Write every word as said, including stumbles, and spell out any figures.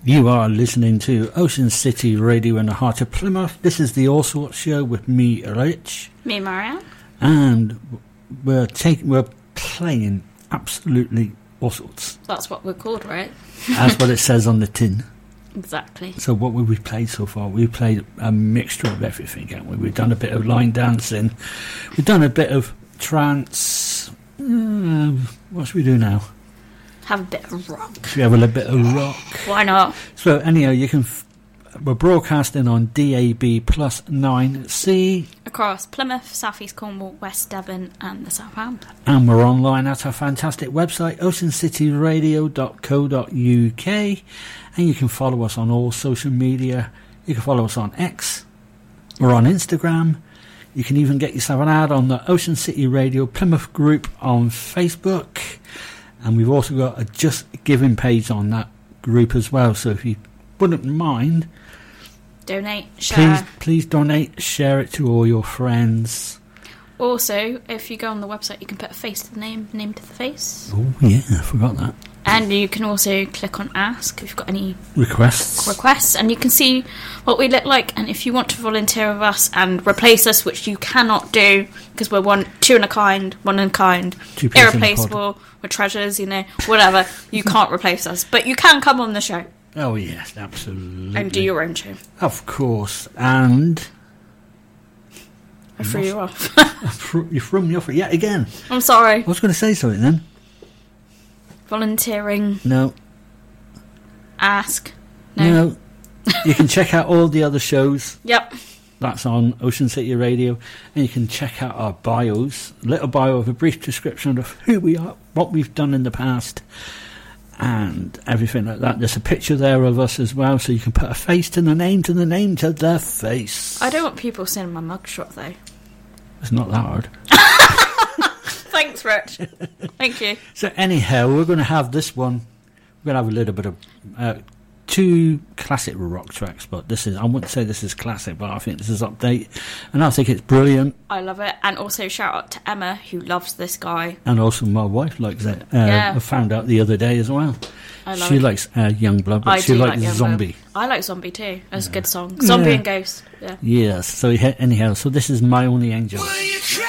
You are listening to Ocean City Radio in the heart of Plymouth. This is the All Sorts Show with me, Rich. Me, Marianne. And we're taking, we're playing absolutely all sorts. That's what we're called, right? That's what it says on the tin. Exactly. So what have we played so far? We've played a mixture of everything, haven't we? We've done a bit of line dancing. We've done a bit of trance. Uh, what should we do now? Have a bit of rock. Should we have a little bit of rock? Why not? So anyhow, you can. F- we're broadcasting on D A B plus nine C across Plymouth, South East Cornwall, West Devon, and the South End. And we're online at our fantastic website, ocean city radio dot co dot U K, and you can follow us on all social media. You can follow us on X. We're on Instagram. You can even get yourself an ad on the Ocean City Radio Plymouth group on Facebook. And we've also got a Just Giving page on that group as well. So if you wouldn't mind, donate, share. Please, please donate, share it to all your friends. Also, if you go on the website, you can put a face to the name, name to the face. Oh, yeah, I forgot that. And you can also click on Ask if you've got any requests. Requests, and you can see what we look like. And if you want to volunteer with us and replace us, which you cannot do because we're one, two in a kind, one in a kind, irreplaceable, we're treasures, you know, whatever. You can't replace us, but you can come on the show. Oh yes, absolutely. And do your own show. Of course, and I threw you off. You threw me off yet again. I'm sorry. I was going to say something then. Volunteering. No. Ask. No. No. You can check out all the other shows. Yep. That's on Ocean City Radio. And you can check out our bios. A little bio of a brief description of who we are, what we've done in the past, and everything like that. There's a picture there of us as well, so you can put a face to the name, to the name, to their face. I don't want people seeing my mugshot, though. It's not that hard. Thanks, Rich. Thank you. So anyhow, we're going to have this one. We're going to have a little bit of uh, two classic rock tracks, but this is, I wouldn't say this is classic, but I think this is update, and I think it's brilliant. I love it. And also shout out to Emma, who loves this guy. And also my wife likes it. Uh, yeah. I found out the other day as well. I love she it. likes uh, Youngblood, but I she do likes like Zombie. I like Zombie too. It's yeah. a good song. Zombie yeah. and Ghost. Yeah. Yes. So anyhow, so this is My Only Angel. Will you try?